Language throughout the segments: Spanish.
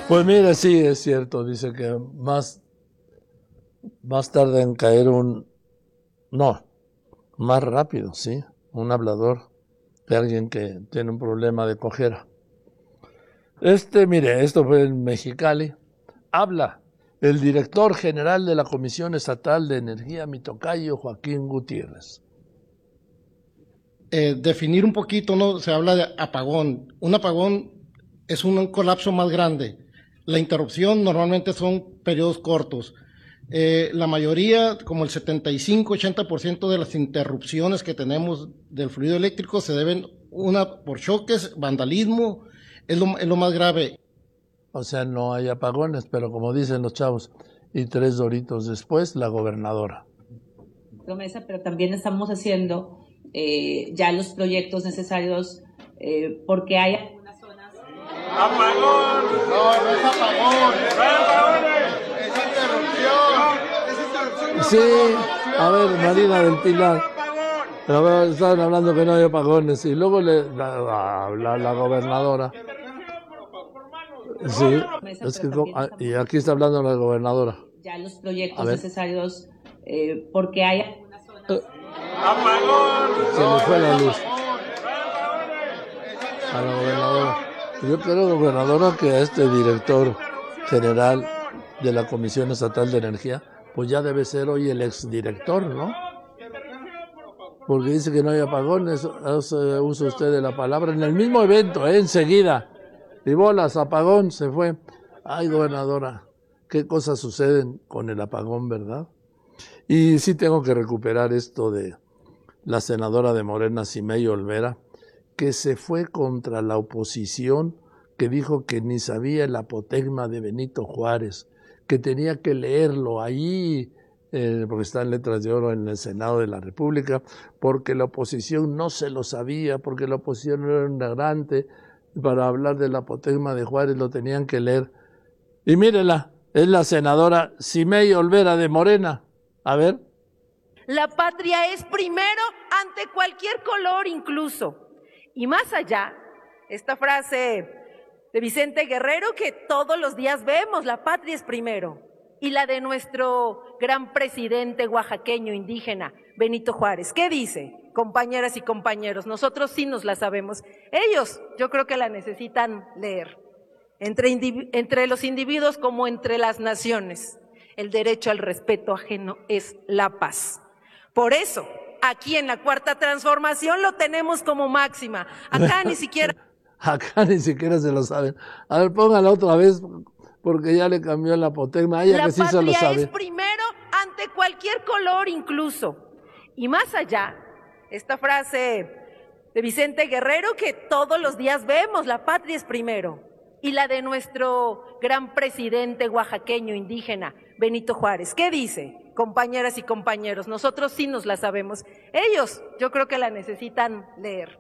Pues mire, sí, es cierto, dice que más tarda en caer no, más rápido, sí, un hablador de alguien que tiene un problema de cojera. Mire, esto fue en Mexicali. Habla el director general de la Comisión Estatal de Energía, mi tocayo Joaquín Gutiérrez. Definir un poquito, ¿no? Se habla de apagón. Un apagón es un colapso más grande. La interrupción normalmente son periodos cortos. La mayoría, como el 75-80% de las interrupciones que tenemos del fluido eléctrico se deben, una, por choques, vandalismo, es lo más grave. O sea, no hay apagones, pero como dicen los chavos, y 3 doritos después, la gobernadora. Promesa, pero también estamos haciendo ya los proyectos necesarios porque hay algunas zonas... ¡Apagón! No es apagón. Sí, a ver, Marina del Pilar. Estaban hablando que no hay apagones y luego la gobernadora. Sí, es que y aquí está hablando la gobernadora. Ya los proyectos necesarios porque hay algunas zonas. ¡Apagón! Se me fue la luz. A la gobernadora. Yo creo, gobernadora, que a este director general de la Comisión Estatal de Energía, pues ya debe ser hoy el exdirector, ¿no? Porque dice que no hay apagones, usa usted de la palabra en el mismo evento, enseguida. Y bolas, apagón, se fue. Ay, gobernadora, qué cosas suceden con el apagón, ¿verdad? Y sí tengo que recuperar esto de la senadora de Morena, Simei Olvera, que se fue contra la oposición, que dijo que ni sabía el apotegma de Benito Juárez, que tenía que leerlo ahí, porque está en letras de oro en el Senado de la República, porque la oposición no se lo sabía, porque la oposición era ignorante, para hablar del apotegma de Juárez lo tenían que leer. Y mírela, es la senadora Simei Olvera de Morena. A ver. La patria es primero ante cualquier color incluso. Y más allá, esta frase de Vicente Guerrero que todos los días vemos, la patria es primero. Y la de nuestro gran presidente oaxaqueño indígena, Benito Juárez. ¿Qué dice? Compañeras y compañeros, nosotros sí nos la sabemos. Ellos, yo creo que la necesitan leer. Entre los individuos como entre las naciones, el derecho al respeto ajeno es la paz. Por eso, aquí en la Cuarta Transformación lo tenemos como máxima. Acá ni siquiera... Acá ni siquiera se lo saben. A ver, póngala otra vez, porque ya le cambió el apotegma. Ella que sí se lo sabe. La patria es primero ante cualquier color incluso. Y más allá, esta frase de Vicente Guerrero que todos los días vemos, la patria es primero. Y la de nuestro gran presidente oaxaqueño indígena, Benito Juárez. ¿Qué dice? Compañeras y compañeros, nosotros sí nos la sabemos. Ellos, yo creo que la necesitan leer.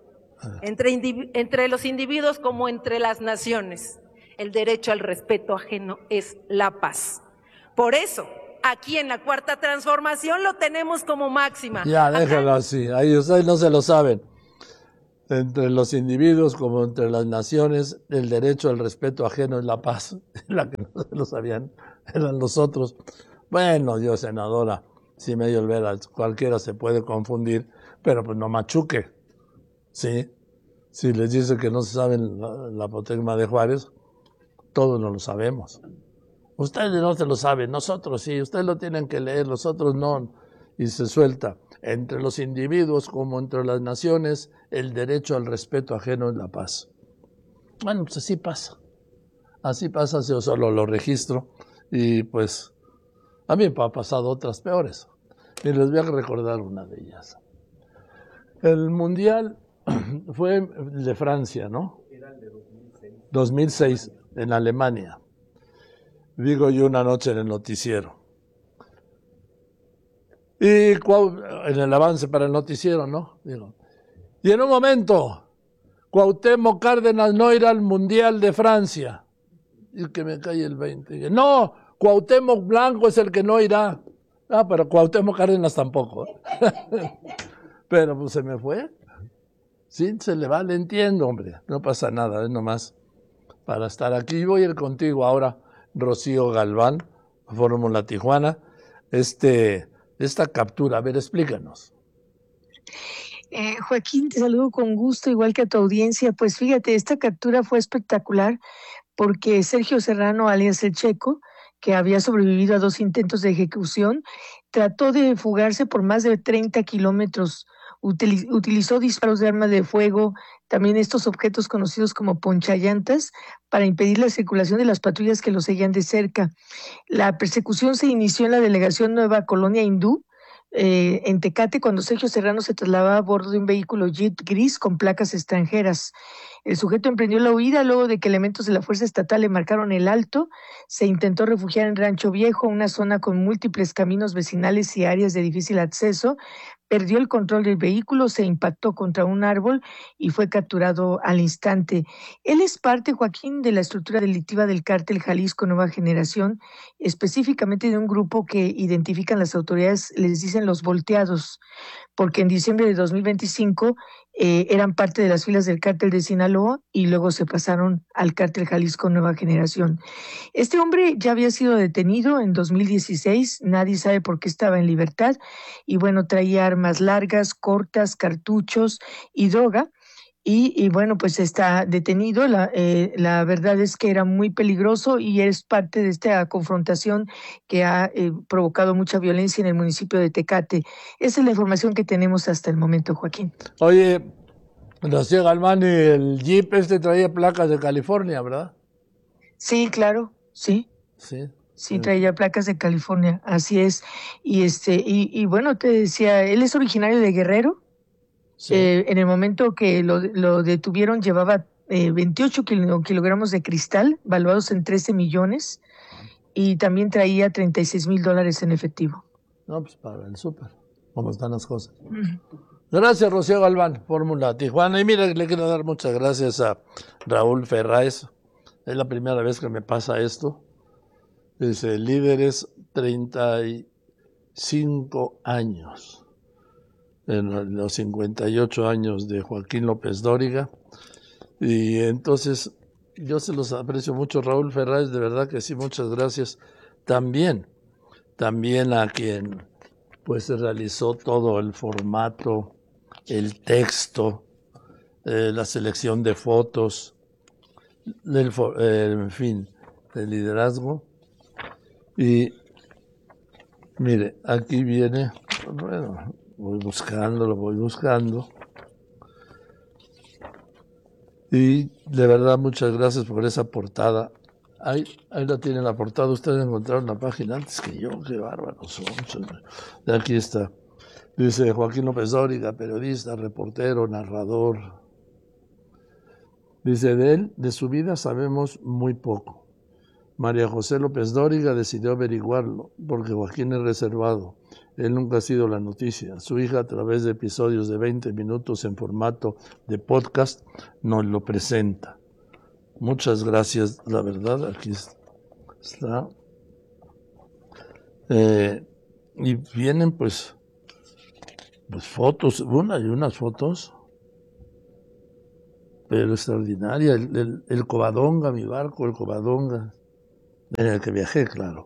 Entre los individuos como entre las naciones, el derecho al respeto ajeno es la paz. Por eso, aquí en la Cuarta Transformación lo tenemos como máxima. Ya, déjalo así, ahí ustedes no se lo saben. Entre los individuos como entre las naciones, el derecho al respeto ajeno es la paz. La que no se lo sabían eran los otros. Bueno, Dios, senadora, si medio Olvera, cualquiera se puede confundir, pero pues no machuque. Sí, si les dice que no se saben la apotegma de Juárez, todos no lo sabemos. Ustedes no se lo saben, nosotros sí, ustedes lo tienen que leer, los otros no. Y se suelta. Entre los individuos como entre las naciones, el derecho al respeto ajeno es la paz. Bueno, pues así pasa. Así pasa, yo solo lo registro. Y pues, a mí me ha pasado otras peores. Y les voy a recordar una de ellas. El Mundial fue de Francia, ¿no? Era el de 2006. 2006, en Alemania. Digo yo una noche en el noticiero. Y en el avance para el noticiero, ¿no? Digo. Y en un momento, Cuauhtémoc Cárdenas no irá al Mundial de Francia. Y que me cae el 20. Y, no, Cuauhtémoc Blanco es el que no irá. Ah, pero Cuauhtémoc Cárdenas tampoco. Pero pues se me fue. Sí, se le va, le entiendo, hombre. No pasa nada, es nomás para estar aquí. Voy a ir contigo ahora, Rocío Galván, Fórmula Tijuana. Esta captura, a ver, explícanos. Joaquín, te saludo con gusto, igual que a tu audiencia. Pues fíjate, esta captura fue espectacular porque Sergio Serrano, alias El Checo, que había sobrevivido a 2 intentos de ejecución, trató de fugarse por más de 30 kilómetros. Utilizó disparos de arma de fuego, también estos objetos conocidos como ponchallantas, para impedir la circulación de las patrullas que lo seguían de cerca. La persecución se inició en la delegación Nueva Colonia Hindú, en Tecate, cuando Sergio Serrano se trasladaba a bordo de un vehículo Jeep gris con placas extranjeras. El sujeto emprendió la huida luego de que elementos de la Fuerza Estatal le marcaron el alto. Se intentó refugiar en Rancho Viejo, una zona con múltiples caminos vecinales y áreas de difícil acceso. Perdió el control del vehículo, se impactó contra un árbol y fue capturado al instante. Él es parte, Joaquín, de la estructura delictiva del cártel Jalisco Nueva Generación, específicamente de un grupo que identifican las autoridades, les dicen los volteados, porque en diciembre de 2025 eran parte de las filas del cártel de Sinaloa y luego se pasaron al cártel Jalisco Nueva Generación. Este hombre ya había sido detenido en 2016, nadie sabe por qué estaba en libertad, y bueno, traía armas largas, cortas, cartuchos y droga. Y bueno, pues está detenido. La verdad es que era muy peligroso y es parte de esta confrontación que ha provocado mucha violencia en el municipio de Tecate. Esa es la información que tenemos hasta el momento, Joaquín. Oye, Rocío Galván, el Jeep traía placas de California, ¿verdad? Sí, claro, sí. Sí, traía placas de California, así es. Y bueno, te decía, él es originario de Guerrero. Sí. En el momento que lo detuvieron llevaba 28 kilogramos de cristal, valuados en 13 millones, y también traía $36,000 en efectivo. No, pues para el súper, cómo están las cosas. Gracias, Rocío Galván, Fórmula Tijuana. Y mira, le quiero dar muchas gracias a Raúl Ferráez. Es la primera vez que me pasa esto. Dice, líderes 35 años. En los 58 años de Joaquín López Dóriga. Y entonces, yo se los aprecio mucho, Raúl Ferráez, de verdad que sí, muchas gracias. También a quien pues realizó todo el formato, el texto, la selección de fotos, en fin, el liderazgo. Y mire, aquí viene, bueno, voy buscando. Y de verdad, muchas gracias por esa portada. Ahí la tienen la portada. Ustedes encontraron la página antes que yo. Qué bárbaros son. Aquí está. Dice Joaquín López Dóriga, periodista, reportero, narrador. Dice de su vida sabemos muy poco. María José López Dóriga decidió averiguarlo, porque Joaquín es reservado. Él nunca ha sido la noticia. Su hija, a través de episodios de 20 minutos en formato de podcast, nos lo presenta. Muchas gracias, la verdad, aquí está. Y vienen pues fotos, unas fotos, pero extraordinaria. El Covadonga, mi barco, el Covadonga, en el que viajé, claro.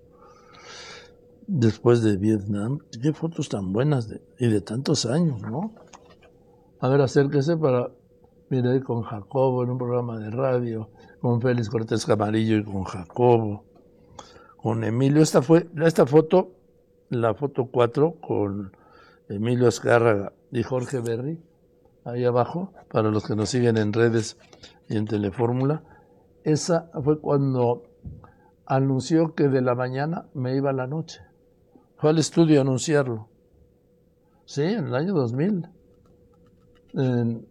Después de Vietnam, qué fotos tan buenas y de tantos años, ¿no? A ver, acérquese para, mire, con Jacobo en un programa de radio, con Félix Cortés Camarillo y con Jacobo, con Emilio. Esta foto, la foto 4, con Emilio Azcárraga y Jorge Berry, ahí abajo, para los que nos siguen en redes y en Telefórmula. Esa fue cuando anunció que de la mañana me iba a la noche. Fue al estudio a anunciarlo. Sí, en el año 2000. En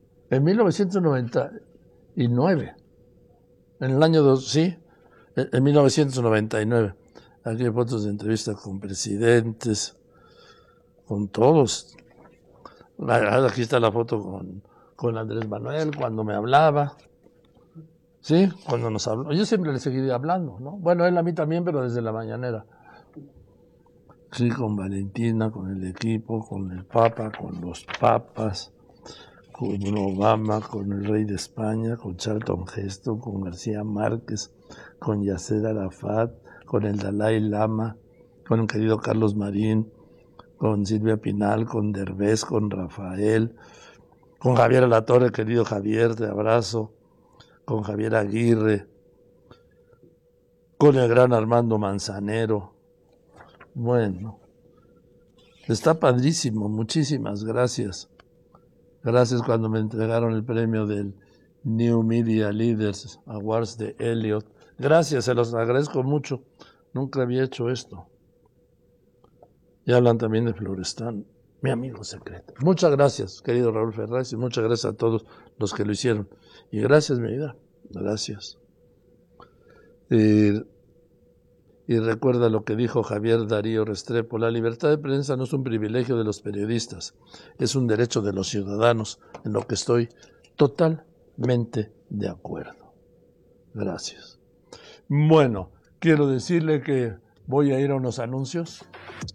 1999. En el año en 1999. Aquí hay fotos de entrevistas con presidentes, con todos. Aquí está la foto con Andrés Manuel cuando me hablaba. Sí, cuando nos habló. Yo siempre le seguiría hablando, ¿no? Bueno, él a mí también, pero desde la mañanera. Sí, con Valentina, con el equipo, con el Papa, con los papas, con Obama, con el rey de España, con Charlton Heston, con García Márquez, con Yasser Arafat, con el Dalai Lama, con el querido Carlos Marín, con Silvia Pinal, con Derbez, con Rafael, con Javier Alatorre, querido Javier, te abrazo, con Javier Aguirre, con el gran Armando Manzanero. Bueno, está padrísimo, muchísimas gracias. Gracias cuando me entregaron el premio del New Media Leaders Awards de Elliot. Gracias, se los agradezco mucho. Nunca había hecho esto. Y hablan también de Florestan, mi amigo secreto. Muchas gracias, querido Raúl Ferraz, y muchas gracias a todos los que lo hicieron. Y gracias, mi vida. Gracias. Y recuerda lo que dijo Javier Darío Restrepo: la libertad de prensa no es un privilegio de los periodistas, es un derecho de los ciudadanos, en lo que estoy totalmente de acuerdo. Gracias. Bueno, quiero decirle que voy a ir a unos anuncios.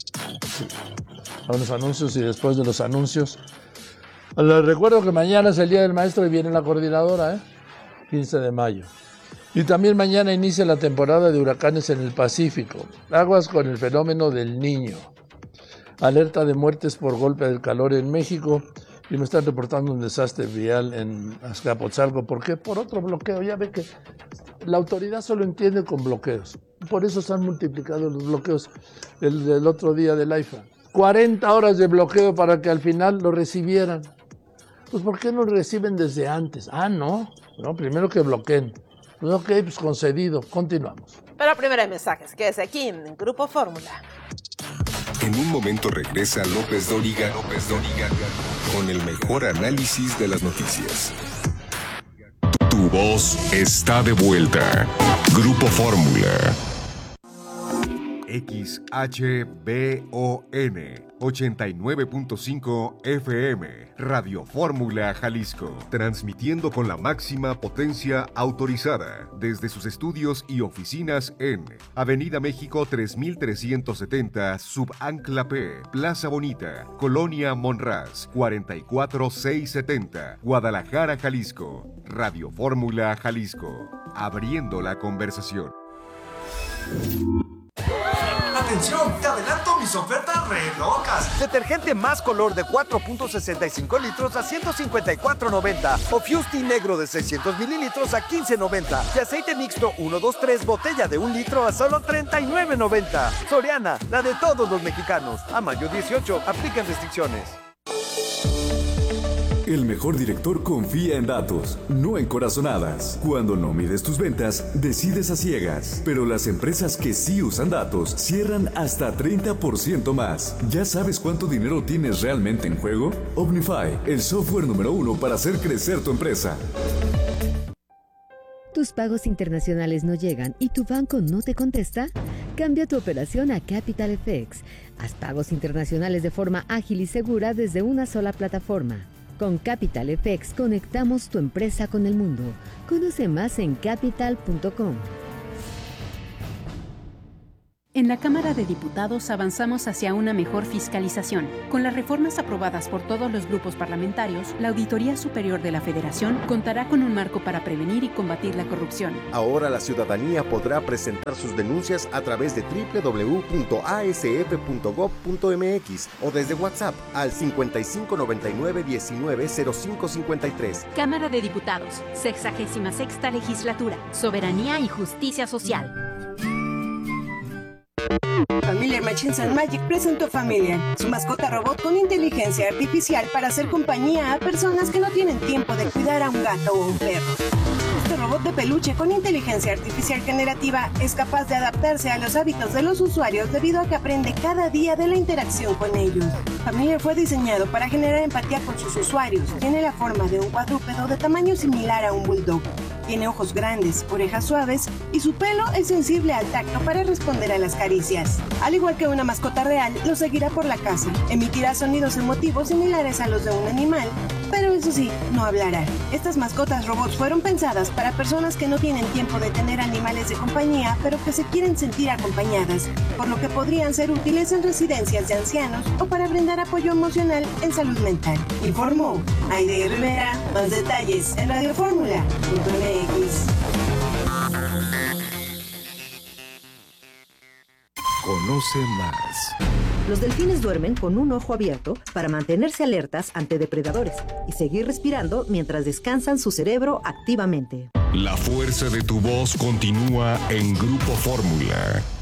A unos anuncios, y después de los anuncios, les recuerdo que mañana es el Día del Maestro y viene la coordinadora, 15 de mayo. Y también mañana inicia la temporada de huracanes en el Pacífico. Aguas con el fenómeno del Niño. Alerta de muertes por golpe del calor en México. Y me están reportando un desastre vial en Azcapotzalco. ¿Por qué? Por otro bloqueo. Ya ve que la autoridad solo entiende con bloqueos. Por eso se han multiplicado los bloqueos. El otro día del AIFA. 40 horas de bloqueo para que al final lo recibieran. Pues ¿por qué no lo reciben desde antes? No, primero que bloqueen. Pues ok, pues concedido. Continuamos. Pero primero hay mensajes. Quédese aquí en Grupo Fórmula. En un momento regresa López Dóriga con el mejor análisis de las noticias. Tu voz está de vuelta. Grupo Fórmula. XHBON 89.5 FM, Radio Fórmula Jalisco, transmitiendo con la máxima potencia autorizada desde sus estudios y oficinas en Avenida México 3370, Subancla P, Plaza Bonita, Colonia Monraz, 44670, Guadalajara, Jalisco. Radio Fórmula Jalisco, abriendo la conversación. ¡Atención! ¡Te adelanto mis ofertas re locas! Detergente Más Color de 4.65 litros a $154.90. O Fusti Negro de 600 mililitros a $15.90. Y aceite mixto 123 botella de 1 litro a solo $39.90. Soriana, la de todos los mexicanos. A mayo 18, aplican restricciones. El mejor director confía en datos, no en corazonadas. Cuando no mides tus ventas, decides a ciegas. Pero las empresas que sí usan datos cierran hasta 30% más. ¿Ya sabes cuánto dinero tienes realmente en juego? Omnify, el software número 1 para hacer crecer tu empresa. ¿Tus pagos internacionales no llegan y tu banco no te contesta? Cambia tu operación a Capital FX. Haz pagos internacionales de forma ágil y segura desde una sola plataforma. Con Capital FX conectamos tu empresa con el mundo. Conoce más en capital.com. En la Cámara de Diputados avanzamos hacia una mejor fiscalización. Con las reformas aprobadas por todos los grupos parlamentarios, la Auditoría Superior de la Federación contará con un marco para prevenir y combatir la corrupción. Ahora la ciudadanía podrá presentar sus denuncias a través de www.asf.gov.mx o desde WhatsApp al 5599190553. Cámara de Diputados, 66ª Legislatura, Soberanía y Justicia Social. Familiar Machines and Magic presentó Familiar, su mascota robot con inteligencia artificial para hacer compañía a personas que no tienen tiempo de cuidar a un gato o un perro. Este robot de peluche con inteligencia artificial generativa es capaz de adaptarse a los hábitos de los usuarios debido a que aprende cada día de la interacción con ellos. Familiar fue diseñado para generar empatía con sus usuarios. Tiene la forma de un cuadrúpedo de tamaño similar a un bulldog. Tiene ojos grandes, orejas suaves y su pelo es sensible al tacto para responder a las caricias. Al igual que una mascota real, lo seguirá por la casa. Emitirá sonidos emotivos similares a los de un animal pero eso sí, no hablarán. Estas mascotas robots fueron pensadas para personas que no tienen tiempo de tener animales de compañía, pero que se quieren sentir acompañadas, por lo que podrían ser útiles en residencias de ancianos o para brindar apoyo emocional en salud mental. Informó Aide Rivera. Más detalles en radioformula.mx. Conoce más. Los delfines duermen con un ojo abierto para mantenerse alertas ante depredadores y seguir respirando mientras descansan su cerebro activamente. La fuerza de tu voz continúa en Grupo Fórmula.